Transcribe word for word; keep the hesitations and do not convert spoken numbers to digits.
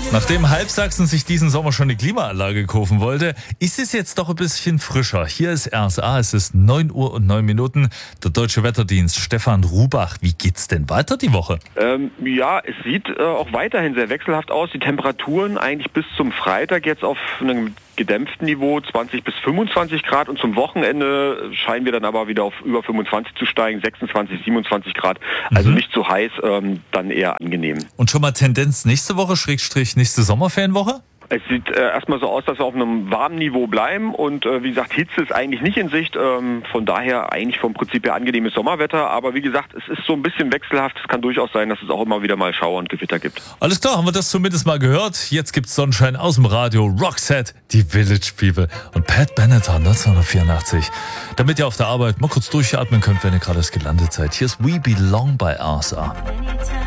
Nachdem halb Sachsen sich diesen Sommer schon eine Klimaanlage kaufen wollte, ist es jetzt doch ein bisschen frischer. Hier ist R S A, es ist neun Uhr und neun Minuten. Der Deutsche Wetterdienst, Stefan Rubach. Wie geht's denn weiter die Woche? Ähm, ja, es sieht äh, auch weiterhin sehr wechselhaft aus. Die Temperaturen eigentlich bis zum Freitag jetzt auf einem gedämpften Niveau, zwanzig bis fünfundzwanzig Grad. Und zum Wochenende scheinen wir dann aber wieder auf über fünfundzwanzig zu steigen, sechsundzwanzig, siebenundzwanzig Grad. Also mhm. nicht zu heiß, ähm, dann eher angenehm. Und schon mal Tendenz nächste Woche, Schrägstrich nächste Sommerferienwoche? Es sieht äh, erstmal so aus, dass wir auf einem warmen Niveau bleiben und äh, wie gesagt, Hitze ist eigentlich nicht in Sicht, ähm, von daher eigentlich vom Prinzip her angenehmes Sommerwetter, aber wie gesagt, es ist so ein bisschen wechselhaft, es kann durchaus sein, dass es auch immer wieder mal Schauer und Gewitter gibt. Alles klar, haben wir das zumindest mal gehört. Jetzt gibt's Sonnenschein aus dem Radio, Roxette, die Village People und Pat Benatar neunzehnhundertvierundachtzig. Damit ihr auf der Arbeit mal kurz durchatmen könnt, wenn ihr gerade erst gelandet seid. Hier ist We Belong bei R S A.